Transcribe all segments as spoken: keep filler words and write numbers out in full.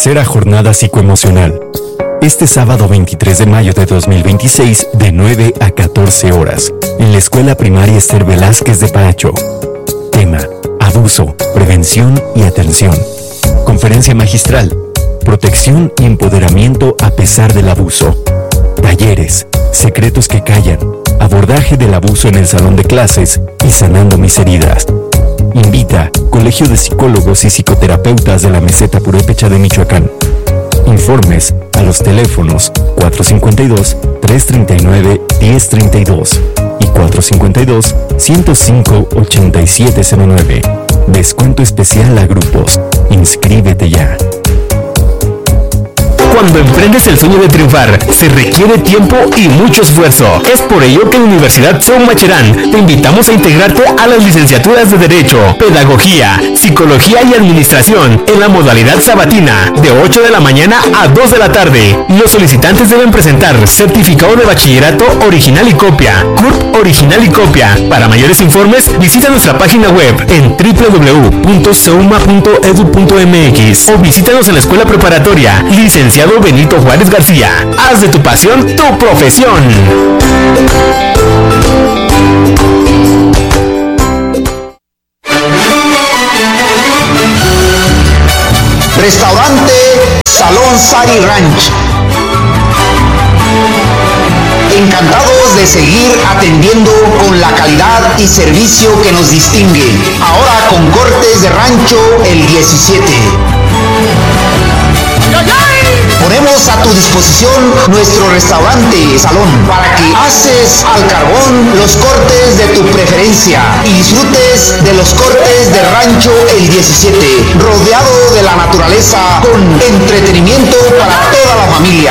Tercera jornada psicoemocional. Este sábado veintitrés de mayo de dos mil veintiséis, de nueve a catorce horas, en la Escuela Primaria Esther Velázquez de Pacho. Tema: abuso, prevención y atención. Conferencia magistral: protección y empoderamiento a pesar del abuso. Talleres: secretos que callan, abordaje del abuso en el salón de clases y sanando mis heridas. Invita Colegio de Psicólogos y Psicoterapeutas de la Meseta Purépecha de Michoacán. Informes a los teléfonos cuatro cinco dos, tres tres nueve, uno cero tres dos y cuatro cinco dos, uno cero cinco, ocho siete cero nueve. Descuento especial a grupos. Inscríbete ya. Cuando emprendes el sueño de triunfar, se requiere tiempo y mucho esfuerzo. Es por ello que en la Universidad Seúl Macherán te invitamos a integrarte a las licenciaturas de Derecho, Pedagogía, Psicología y Administración en la modalidad sabatina, de ocho de la mañana a dos de la tarde. Los solicitantes deben presentar certificado de bachillerato original y copia, C U R P original y copia. Para mayores informes, visita nuestra página web en doble u doble u doble u punto seuma punto edu punto eme equis o visítanos en la escuela preparatoria Licenciado Benito Juárez García. Haz de tu pasión tu profesión. Restaurante Salón Sari Ranch. Encantados de seguir atendiendo con la calidad y servicio que nos distingue. Ahora con cortes de rancho el diecisiete. Ponemos a tu disposición nuestro restaurante salón para que haces al carbón los cortes de tu preferencia y disfrutes de los cortes de rancho el diecisiete, rodeado de la naturaleza con entretenimiento para toda la familia.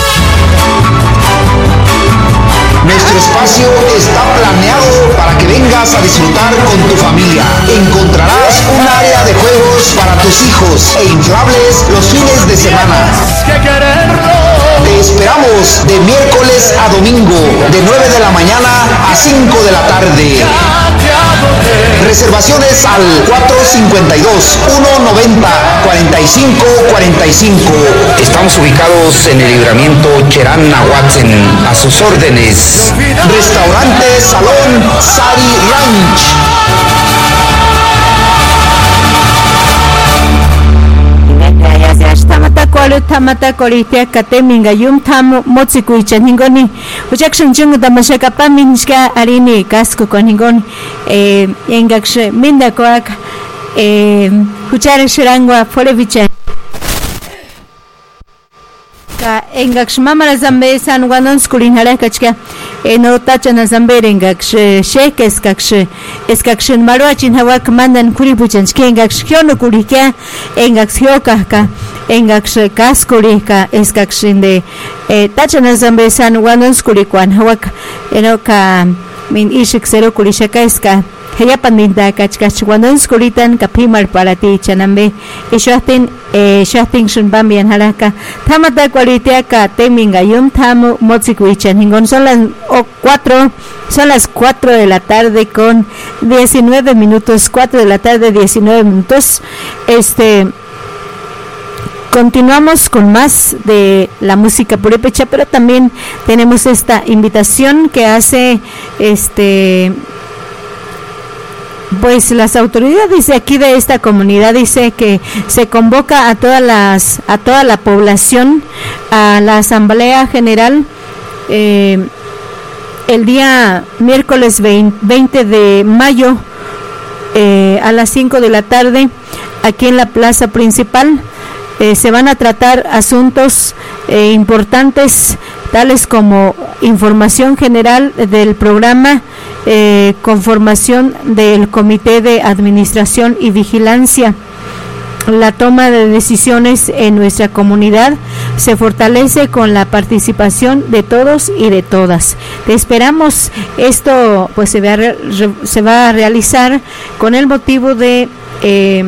Nuestro espacio está planeado para que vengas a disfrutar con tu familia. Encontrarás un área de juegos para tus hijos e inflables los fines de semana. Te esperamos de miércoles a domingo, de nueve de la mañana a cinco de la tarde. Reservaciones al cuatro cinco dos, uno noventa, cuarenta y cinco cuarenta y cinco. Estamos ubicados en el libramiento Cherán Nahuatzen. A sus órdenes. Restaurante Salón Sari Ranch. Tamatacolo, tamatacolo, tecateminga, yum tam, motsikuicha, ningoni, ujakshan jungo damashaka minska arini, casco con ningon, eh, engakshe, mindakoak, eh, huchara shirangua, folevicha. Engaksh mamara zambe san wanon skulin halakachka eno tachana zambe engaksh shek eskaksh eskaksh maruachin hawak mandan kuripuchan engaksh hyono kurika engaksh hyokaka engaksh kaskurika eskaksh de tachana zambe san wanon skulikwan hawak eno ka min ishik zero kurishaka eska Heya pandinta kachkach wanon skulitan kapimar para ti chanambe ishatin eh shatin shunbambian halaka tamata cualitea ka teminga yum tamu motsikuichan hingon son las cuatro son las cuatro de la tarde con diecinueve minutos, cuatro de la tarde diecinueve minutos. Este Continuamos con más de la música purépecha, pero también tenemos esta invitación que hace este pues las autoridades de aquí de esta comunidad. Dice que se convoca a todas las a toda la población a la asamblea general eh, el día miércoles veinte de mayo eh, a las cinco de la tarde aquí en la plaza principal. Eh, se van a tratar asuntos eh, importantes tales como información general del programa, eh, conformación del Comité de Administración y Vigilancia. La toma de decisiones en nuestra comunidad se fortalece con la participación de todos y de todas. Te esperamos. Esto pues se va a, re, se va a realizar con el motivo de eh,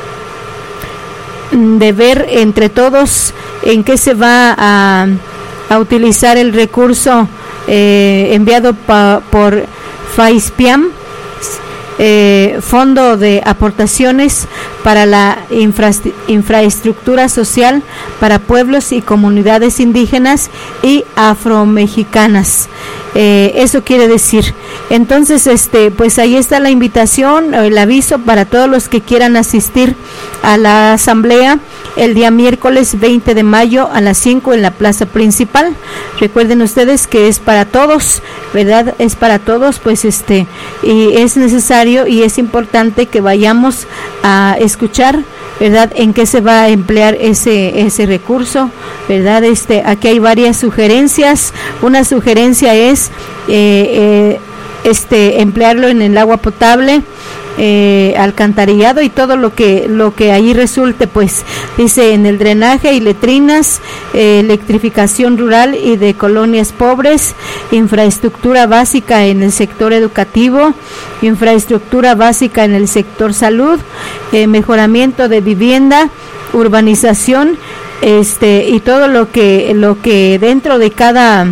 de ver entre todos en qué se va a, a utilizar el recurso eh, enviado pa, por FAISPIAM eh, fondo de aportaciones para la infra, infraestructura social para pueblos y comunidades indígenas y afromexicanas. Eh, eso quiere decir. Entonces, este, pues ahí está la invitación, el aviso para todos los que quieran asistir a la asamblea el día miércoles veinte de mayo a las cinco en la plaza principal. Recuerden ustedes que es para todos, ¿verdad? Es para todos, pues este, y es necesario y es importante que vayamos a escuchar, ¿verdad?, en qué se va a emplear ese ese recurso, ¿verdad? Este, aquí hay varias sugerencias. Una sugerencia es eh, eh, este emplearlo en el agua potable, eh, alcantarillado y todo lo que lo que ahí resulte, pues dice en el drenaje y letrinas, eh, electrificación rural y de colonias pobres, infraestructura básica en el sector educativo, infraestructura básica en el sector salud, eh, mejoramiento de vivienda, urbanización, este y todo lo que lo que dentro de cada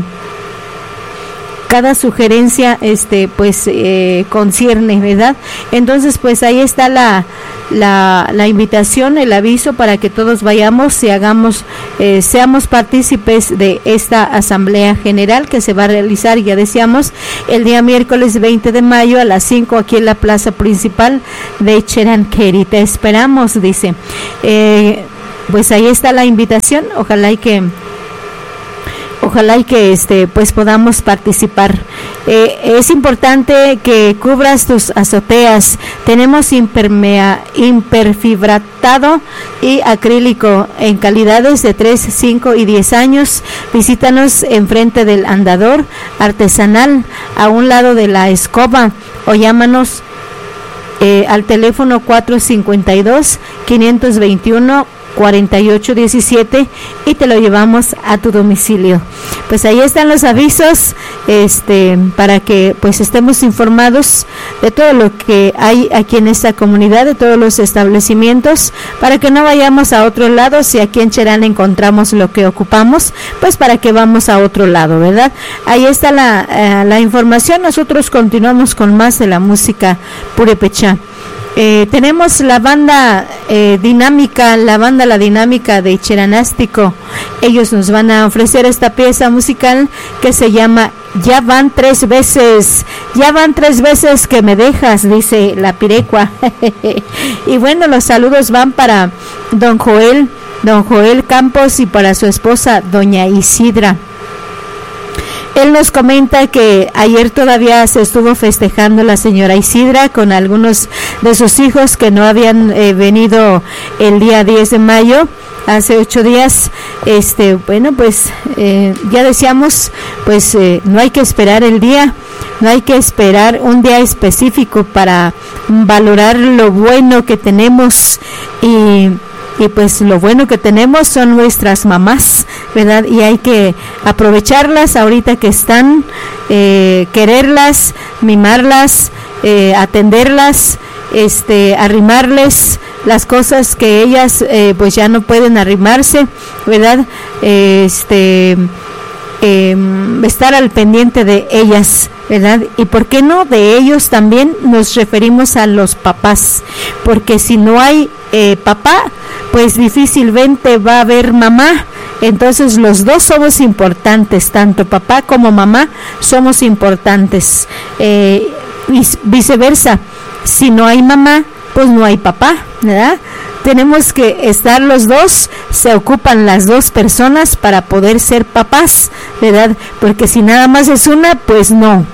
cada sugerencia este pues eh, concierne, ¿verdad? Entonces pues ahí está la la, la invitación, el aviso para que todos vayamos y hagamos eh, seamos partícipes de esta asamblea general que se va a realizar, ya decíamos, el día miércoles veinte de mayo a las cinco aquí en la plaza principal de Cheranqueri. Te esperamos, dice. Eh, pues ahí está la invitación, ojalá y que Ojalá y que este pues podamos participar. Eh, es importante que cubras tus azoteas. Tenemos impermea, imperfibratado y acrílico en calidades de tres, cinco y diez años. Visítanos enfrente del andador artesanal a un lado de la escoba o llámanos eh, al teléfono cuatro cinco dos, cinco dos uno, cuarenta y ocho diecisiete y te lo llevamos a tu domicilio. Pues ahí están los avisos, este, para que pues estemos informados de todo lo que hay aquí en esta comunidad, de todos los establecimientos, para que no vayamos a otro lado. Si aquí en Cherán encontramos lo que ocupamos, pues para que vamos a otro lado, ¿verdad? Ahí está la, eh, la información. Nosotros continuamos con más de la música purépecha. Eh, tenemos la banda eh, dinámica, la banda La Dinámica de Cheranástico. Ellos nos van a ofrecer esta pieza musical que se llama Ya van tres veces, ya van tres veces que me dejas, dice la pirecua. Y bueno, los saludos van para don Joel, don Joel Campos y para su esposa doña Isidra. Él nos comenta que ayer todavía se estuvo festejando la señora Isidra con algunos de sus hijos que no habían eh, venido el día diez de mayo, hace ocho días. Este, bueno, pues eh, ya decíamos, pues eh, no hay que esperar el día, no hay que esperar un día específico para valorar lo bueno que tenemos y Y pues lo bueno que tenemos son nuestras mamás, ¿verdad? Y hay que aprovecharlas ahorita que están, eh, quererlas, mimarlas, eh, atenderlas, este, arrimarles las cosas que ellas eh, pues ya no pueden arrimarse, ¿verdad? Eh, este, eh, estar al pendiente de ellas, ¿verdad? Y por qué no de ellos también nos referimos a los papás, porque si no hay eh, papá, pues difícilmente va a haber mamá. Entonces los dos somos importantes, tanto papá como mamá somos importantes, eh, viceversa, si no hay mamá, pues no hay papá, ¿verdad? Tenemos que estar los dos, se ocupan las dos personas para poder ser papás, ¿verdad? Porque si nada más es una, pues no,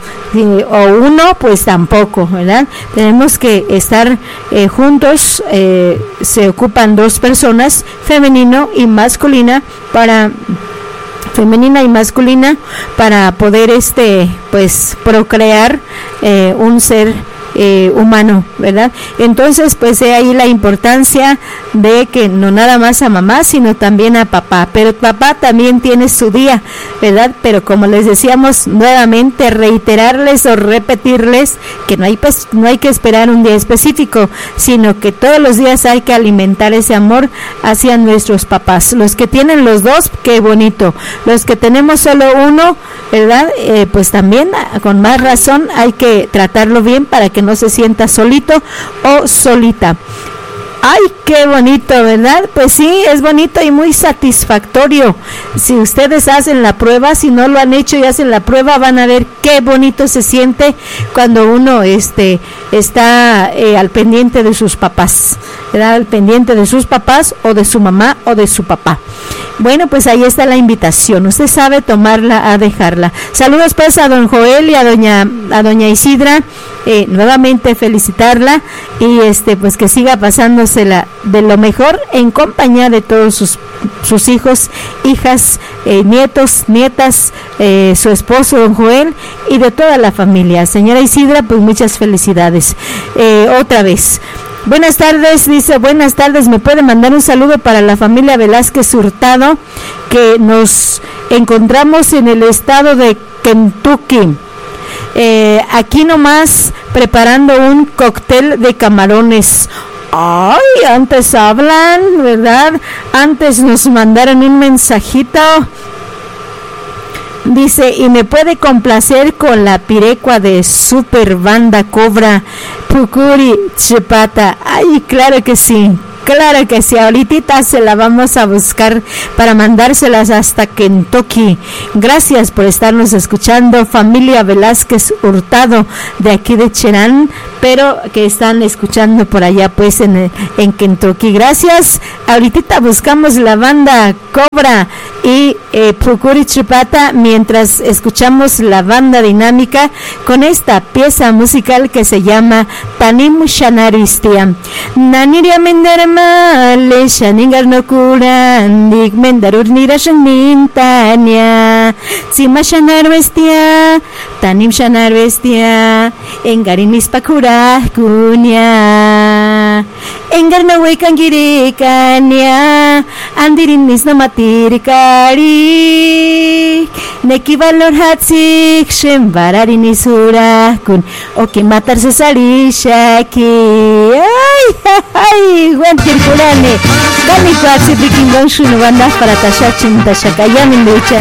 o uno, pues tampoco, ¿verdad? Tenemos que estar eh, juntos, eh, se ocupan dos personas, femenino y masculina, para femenina y masculina, para poder este, pues, procrear eh, un ser Eh, humano, ¿verdad? Entonces pues de ahí la importancia de que no nada más a mamá sino también a papá, pero papá también tiene su día, ¿verdad? Pero como les decíamos nuevamente, reiterarles o repetirles que no hay pues, no hay que esperar un día específico, sino que todos los días hay que alimentar ese amor hacia nuestros papás. Los que tienen los dos, qué bonito. Los que tenemos solo uno, ¿verdad? Eh, pues también con más razón hay que tratarlo bien para que que no se sienta solito o solita. Ay, qué bonito, ¿verdad? Pues sí, es bonito y muy satisfactorio. Si ustedes hacen la prueba, si no lo han hecho y hacen la prueba, van a ver qué bonito se siente cuando uno este, está eh, al pendiente de sus papás, ¿verdad? Al pendiente de sus papás o de su mamá o de su papá. Bueno, pues ahí está la invitación. Usted sabe tomarla a dejarla. Saludos pues a don Joel y a doña, a doña Isidra. Eh, nuevamente felicitarla y este pues que siga pasándosela de lo mejor en compañía de todos sus, sus hijos, hijas, eh, nietos, nietas, eh, su esposo don Joel y de toda la familia. Señora Isidra, pues muchas felicidades. Eh, otra vez. Buenas tardes, dice, buenas tardes, me puede mandar un saludo para la familia Velázquez Hurtado, que nos encontramos en el estado de Kentucky. Eh, aquí nomás preparando un cóctel de camarones. Ay, antes hablan, ¿verdad? Antes nos mandaron un mensajito. Dice, y me puede complacer con la pirecua de Super Banda Cobra, Pukuri Chipata. Ay, claro que sí. Claro que sí, ahorita se la vamos a buscar para mandárselas hasta Kentucky. Gracias por estarnos escuchando, familia Velázquez Hurtado de aquí de Cherán, pero que están escuchando por allá pues en, en Kentucky. Gracias, ahorita buscamos la banda Cobra y eh, Procuri Chupata mientras escuchamos la banda dinámica con esta pieza musical que se llama Tanim Shanaristia. Naniria Menderma le Shaningar no Kuran Dig Mendarur Nirashan Mintania Sima Shanar Bestia Tanim Shanar Bestia Engarinis Pakura Kunya Engar no Wekangiri Kanya Andirinis no Matirikari Neki Valor Hatsik Shembarari Sura Kun Oki Matarse Sarishaki Ay, ay, buen circulane. Gani Kwatsi Bikingon Shunu Banda para Tashachin Tashakayamin Lucha.